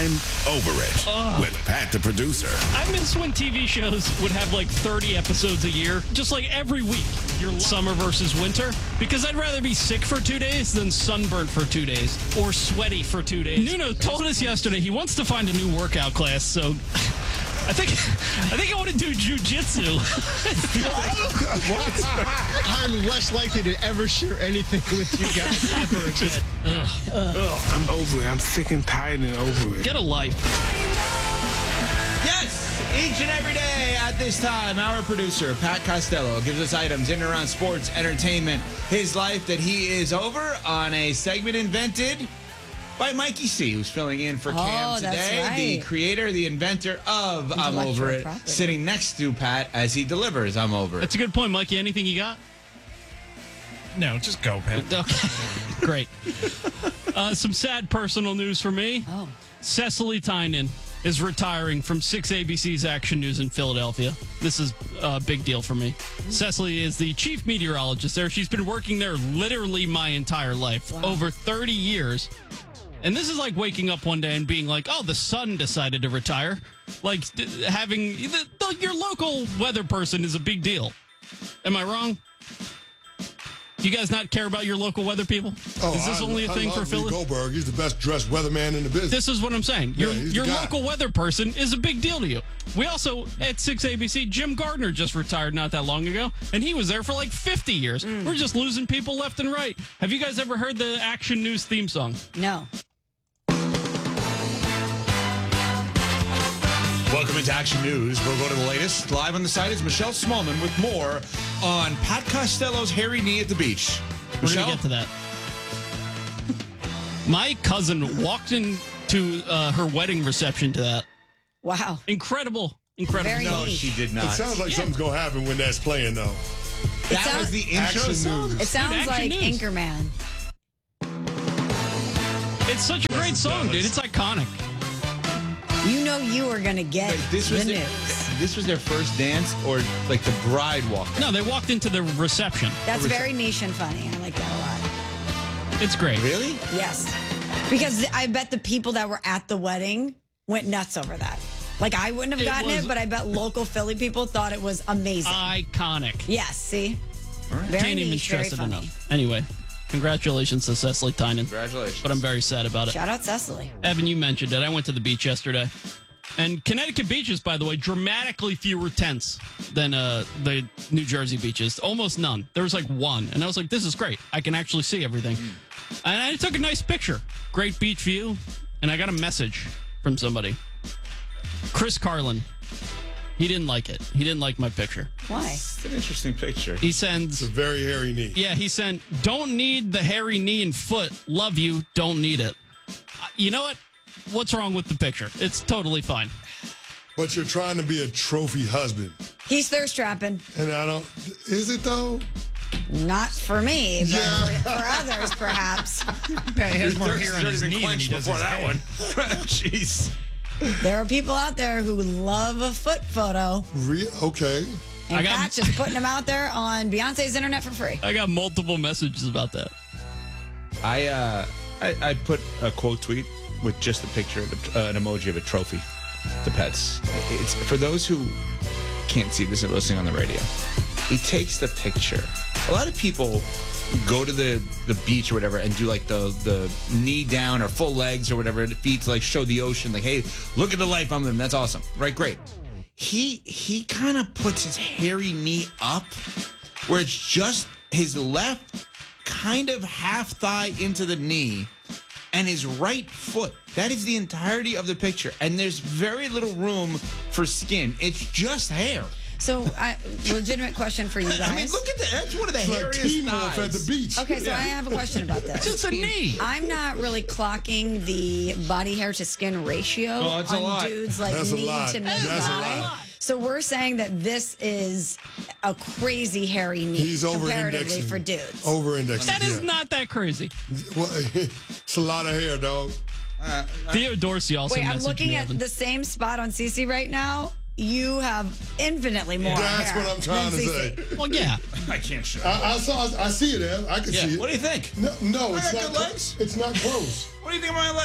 I'm Over It with Pat the producer. I miss when TV shows would have like 30 episodes a year, just like every week. Your summer versus winter, because I'd rather be sick for 2 days than sunburnt for 2 days or sweaty for 2 days. Nuno told us yesterday he wants to find a new workout class, so I think I want to do jujitsu. I'm less likely to ever share anything with you guys ever again. I'm over it. I'm sick and tired and over it. Get a life. Yes, each and every day at this time, our producer, Pat Costello, gives us items in and around sports, entertainment, his life that he is over on a segment invented by Mikey C, who's filling in for Cam today. That's right. The creator, the inventor of I'm Over It, sitting next to Pat as he delivers I'm Over It. That's a good point, Mikey. Anything you got? No, just go, Pat. Okay. Great. Some sad personal news for me. Oh. Cecily Tynan is retiring from 6 ABC's Action News in Philadelphia. This is a big deal for me. Cecily is the chief meteorologist there. She's been working there literally my entire life, over 30 years. And this is like waking up one day and being like, oh, the sun decided to retire. Like having your local weather person is a big deal. Am I wrong? Do you guys not care about your local weather people? Oh, is this only a thing for Philly? Goldberg, he's the best dressed weatherman in the business. This is what I'm saying. Your local weather person is a big deal to you. We also, at 6 ABC, Jim Gardner just retired not that long ago, and he was there for like 50 years. We're just losing people left and right. Have you guys ever heard the Action News theme song? No. Welcome into Action News. We'll go to the latest. Live on the site is Michelle Smallman with more on Pat Costello's hairy knee at the beach. We're Michelle? going to get to that. My cousin walked into her wedding reception to that. Wow. Incredible. Incredible. Very No, neat. she did not. It sounds like something's going to happen when that's playing, though. That was the intro Action song? News. It sounds Action like News. Anchorman. It's such a great song, dude. It's iconic. You know you are going to get Wait, this the was news. this was their first dance, or like the bride walked? No, they walked into the reception. That's very niche and funny. I like that a lot. It's great. Really? Yes. Because I bet the people that were at the wedding went nuts over that. Like, I wouldn't have gotten it, but I bet local Philly people thought it was amazing. Iconic. Yes, see? Very Can't even niche, very stress it funny. enough. Anyway, congratulations to Cecily Tynan. Congratulations. But I'm very sad about it. Shout out Cecily. Evan, you mentioned it. I went to the beach yesterday. And Connecticut beaches, by the way, dramatically fewer tents than the New Jersey beaches. Almost none. There was like one. And I was like, this is great. I can actually see everything. And I took a nice picture. Great beach view. And I got a message from somebody. Chris Carlin. He didn't like it. He didn't like my picture. Why? It's an interesting picture. He sends... It's a very hairy knee. Yeah, he sent, don't need the hairy knee and foot. Love you. Don't need it. You know what? What's wrong with the picture? It's totally fine. But you're trying to be a trophy husband. He's thirst trapping. And I don't... Is it, though? Not for me, but Yeah. for others, perhaps. Pat has more hair on his knee than he does his head. Jeez. There are people out there who love a foot photo. Okay. And I got- Pat's just putting them out there on Beyonce's internet for free. I got multiple messages about that. I put a quote tweet with just a picture of an emoji of a trophy to pets. It's for those who can't see this and listening on the radio. He takes the picture. A lot of people go to the beach or whatever and do like the knee down or full legs or whatever feet to like show the ocean, like, hey, look at the life I'm living. That's awesome. Right, great. He kind of puts his hairy knee up where it's just his left kind of half thigh into the knee and his right foot. That is the entirety of the picture. And there's very little room for skin. It's just hair. So, legitimate question for you guys. I mean, look at that. That's one of the It's like hairiest Teen Wolf at the thighs. beach. Okay, so I have a question about this. It's a knee. I'm not really clocking the body hair to skin ratio Oh, it's a on lot. dudes like That's a knee lot. to knee That's a high. lot. So we're saying that this is a crazy hairy knee He's comparatively over-indexing. for dudes. Over-indexing. That is yeah. not that crazy. Well, it's a lot of hair, dog. Theo Dorsey also Wait, I'm messaged looking me, at Evan. the same spot on CC right now. You have infinitely more That's hair what I'm trying to than say. CC. Well, yeah. I can't show. I see it, Ev. I can see it. What do you think? No, I it's got not. good legs. It's not close. What do you think of my legs?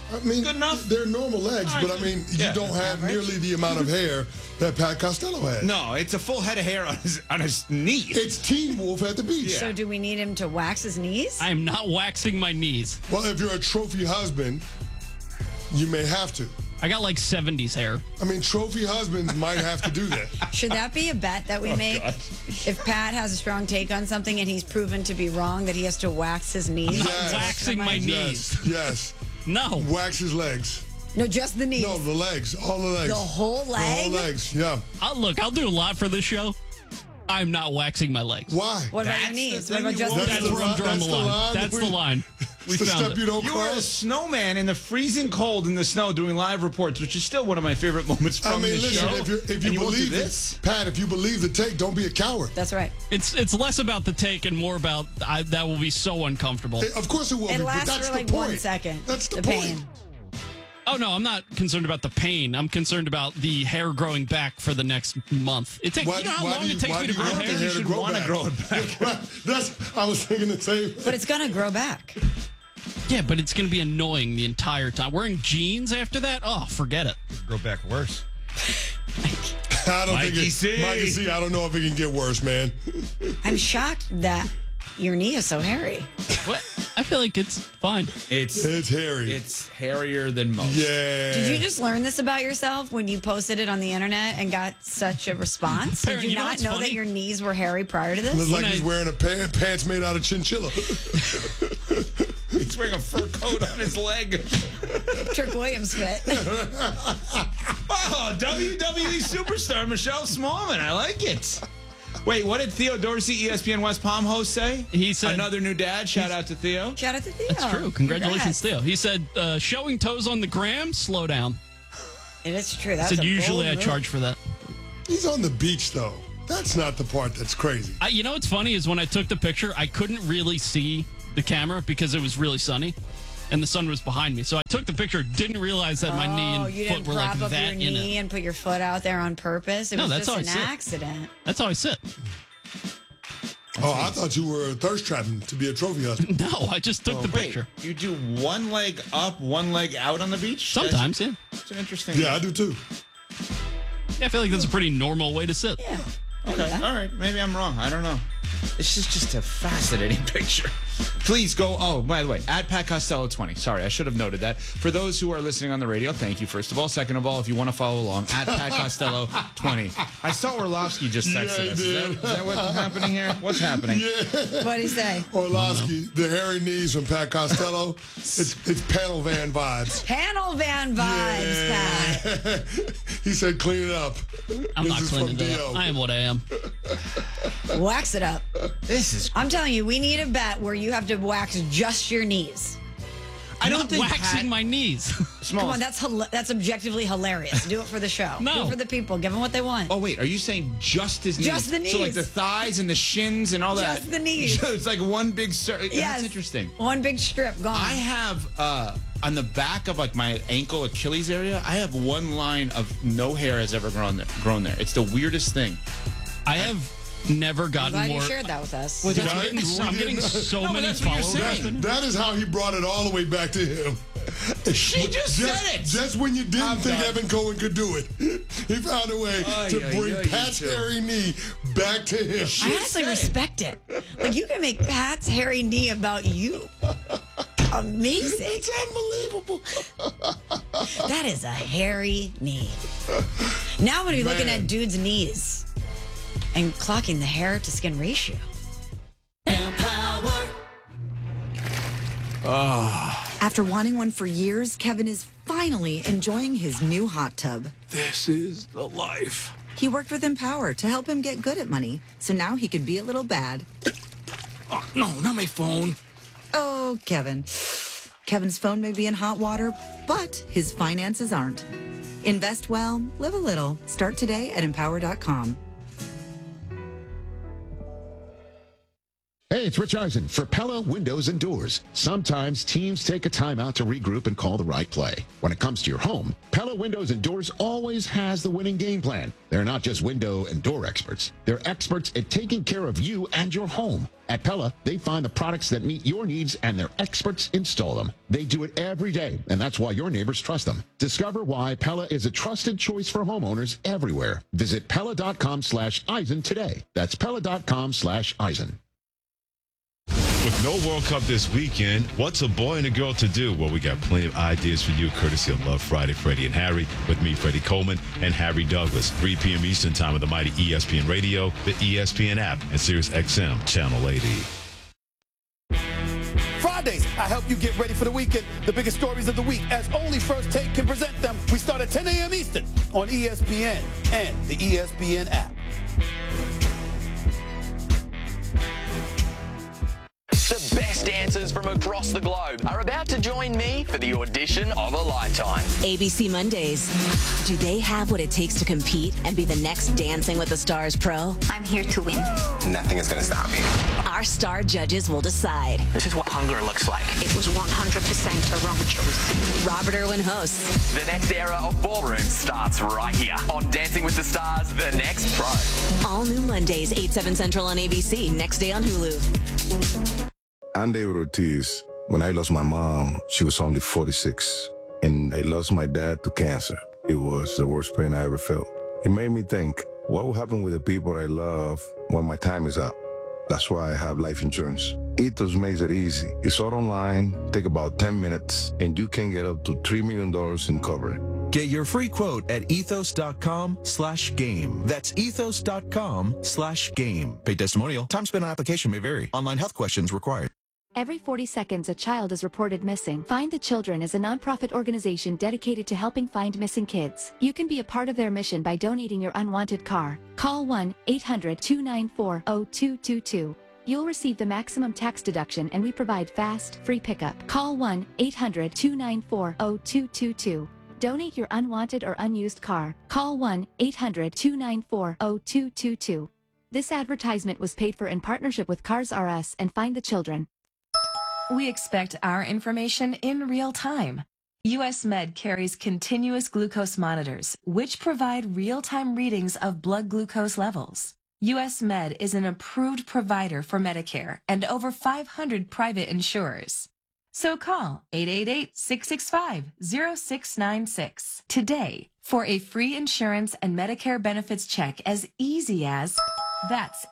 I mean, Good enough. They're normal legs, but I mean, you don't have nearly the amount of hair that Pat Costello has. No, it's a full head of hair on his knees. It's Teen Wolf at the beach. So do we need him to wax his knees? I am not waxing my knees. Well, if you're a trophy husband, you may have to. I got like 70s hair. I mean, trophy husbands might have to do that. Should that be a bet that we make? If Pat has a strong take on something and he's proven to be wrong, that he has to wax his knees? Yes. Waxing my knees. Yes. No. Wax his legs. No, just the knees. No, the legs. All the legs. The whole The leg? whole legs, yeah. Look, I'll do a lot for this show. I'm not waxing my legs. Why? What about your That's knees? the What about thing just you the won't- That's knees? where I'm drawing the line. That's the line. We It's the found step it. you don't You were a cross. snowman in the freezing cold in the snow doing live reports, which is still one of my favorite moments from I mean, the listen, show. if you And won't do believe this, it, Pat, if you believe the take, don't be a coward. That's right. It's less about the take and more about that will be so uncomfortable. Of course it will It be, but lasts that's for the like point. 1 second. That's the, the point. pain. Oh no, I'm not concerned about the pain. I'm concerned about the hair growing back for the next month. It takes. You know how long it takes me to grow want the hair? hair to grow wanna back? grow it back. That's. I was thinking the same. But it's going to grow back. Yeah, but it's going to be annoying the entire time. Wearing jeans after that? Oh, forget it. Go back worse. I don't think Mikey it. C. Mikey C. I don't know if it can get worse, man. I'm shocked that your knee is so hairy. What? I feel like it's fine. it's hairy. it's hairier than most. Yeah. Did you just learn this about yourself when you posted it on the internet and got such a response? Did Parent, you you know not what's know funny? that your knees were hairy prior to Looks this? like When he's I- wearing a pants made out of chinchilla. He's wearing a fur coat on his leg. Trick Williams fit. Oh, WWE superstar Michelle Smallman. I like it. Wait, what did Theo Dorsey, ESPN West Palm host say? He said- another new dad. Shout out to Theo. Shout out to Theo. That's true. Congratulations, Congrats. Theo. He said, showing toes on the gram, slow down. It is true. He That's said, a usually I bold move. charge for that. He's on the beach, though. That's not the part that's crazy. You know what's funny is when I took the picture, I couldn't really see the camera because it was really sunny and the sun was behind me. So I took the picture, didn't realize that my knee Oh, and you foot didn't were like prop up that your in knee it. and put your foot out there on purpose. It No, was that's just how an I sit. accident. That's how I sit. Oh, I thought you were thirst trapping to be a trophy husband. No, I just took the Wait, picture. you do one leg up, one leg out on the beach? Sometimes, yeah. That's an interesting. Yeah, I do too. Yeah, I feel like that's a pretty normal way to sit. Yeah. Okay, all right. Maybe I'm wrong. I don't know. It's just a fascinating picture. Please go. Oh, by the way, at Pat Costello 20. Sorry, I should have noted that. For those who are listening on the radio, thank you, first of all. Second of all, if you want to follow along, at Pat Costello 20. I saw Orlovsky just texted Yeah, us. he did. Is that what's happening here? What's happening? What'd he say? Orlovsky, the hairy knees from Pat Costello. It's panel van vibes. Panel van vibes, Pat. He said, clean it up. I'm This not is cleaning from it D.O. up. I am what I am. Wax it up. This is. I'm telling you, we need a bet where you have to wax just your knees. I I'm don't not think waxing Pat, my knees. Small. Come on, that's objectively hilarious. Do it for the show. No. Do it for the people. Give them what they want. Oh wait, are you saying just his knees? Just the So like knees. the thighs and the shins and all that. Just the knees. It's like one big. Yes. That's interesting. One big strip gone. I have on the back of like my ankle Achilles area, I have one line of no hair has ever grown there. It's the weirdest thing. I have never I'm gotten glad more. you shared that with us. I'm Right? getting so, I'm getting so No, but many that's what you're followers. saying. That is how he brought it all the way back to him. She just said it. Just when you didn't I'm think done. Evan Cohen could do it, he found a way to bring Pat's you two. hairy knee back to him. I honestly respect it. Like, you can make Pat's hairy knee about you. Amazing. It's unbelievable. That is a hairy knee. Now I'm going to be looking Man. at dudes' knees and clocking the hair to skin ratio. After wanting one for years, Kevin is finally enjoying his new hot tub. This is the life. He worked with Empower to help him get good at money, so now he can be a little bad. Oh, no, not my phone. Oh, Kevin. Kevin's phone may be in hot water, but his finances aren't. Invest well, live a little. Start today at Empower.com. Hey, Hey, it's Rich Eisen for Pella Windows and Doors. Sometimes teams take a timeout to regroup and call the right play. When it comes to your home, Pella Windows and Doors always has the winning game plan. They're not just window and door experts. They're experts at taking care of you and your home. At Pella, they find the products that meet your needs and their experts install them. They do it every day, and that's why your neighbors trust them. Discover why Pella is a trusted choice for homeowners everywhere. Visit Pella.com/Eisen today. That's Pella.com/Eisen. With no World Cup this weekend, what's a boy and a girl to do? Well, we got plenty of ideas for you, courtesy of Love Friday, Freddie and Harry, with me, Freddie Coleman, and Harry Douglas. 3 p.m. Eastern Time with the mighty ESPN Radio, the ESPN app, and Sirius XM Channel 80. Fridays, I help you get ready for the weekend. The biggest stories of the week, as only First Take can present them. We start at 10 a.m. Eastern on ESPN and the ESPN app. The best dancers from across the globe are about to join me for the audition of a lifetime. ABC Mondays. Do they have what it takes to compete and be the next Dancing with the Stars pro? I'm here to win. Nothing is going to stop me. Our star judges will decide. This is what hunger looks like. It was 100% a wrong choice. Robert Irwin hosts. The next era of ballroom starts right here on Dancing with the Stars, the next pro. All new Mondays, 8/7 Central on ABC. Next day on Hulu. I'm David Ortiz. When I lost my mom, she was only 46. And I lost my dad to cancer. It was the worst pain I ever felt. It made me think, what will happen with the people I love when my time is up? That's why I have life insurance. Ethos makes it easy. It's all online, take about 10 minutes, and you can get up to $3 million in coverage. Get your free quote at ethos.com/game. That's ethos.com/game. Paid testimonial. Time spent on application may vary. Online health questions required. Every 40 seconds, a child is reported missing. Find the Children is a nonprofit organization dedicated to helping find missing kids. You can be a part of their mission by donating your unwanted car. Call 1-800-294-0222. You'll receive the maximum tax deduction, and we provide fast, free pickup. Call 1-800-294-0222. Donate your unwanted or unused car. Call 1-800-294-0222. This advertisement was paid for in partnership with Cars R Us and Find the Children. We expect our information in real time. US Med carries continuous glucose monitors, which provide real-time readings of blood glucose levels. US Med is an approved provider for Medicare and over 500 private insurers. So call 888-665-0696 today for a free insurance and Medicare benefits check as easy as... That's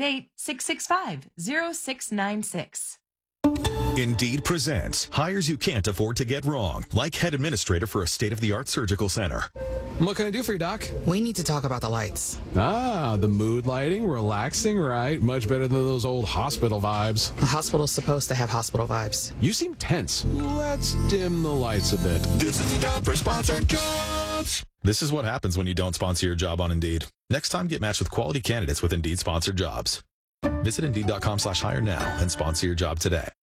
888-665-0696. Indeed presents hires you can't afford to get wrong, like head administrator for a state-of-the-art surgical center. What can I do for you, Doc? We need to talk about the lights. Ah, the mood lighting, relaxing, right? Much better than those old hospital vibes. The hospital's supposed to have hospital vibes. You seem tense. Let's dim the lights a bit. This is the time for sponsored jobs. This is what happens when you don't sponsor your job on Indeed. Next time, get matched with quality candidates with Indeed sponsored jobs. Visit Indeed.com/hire now and sponsor your job today.